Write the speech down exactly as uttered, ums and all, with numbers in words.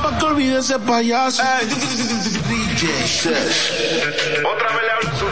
pa' que olvide ese payaso. Ey, D J Sesh. Otra vez le hablo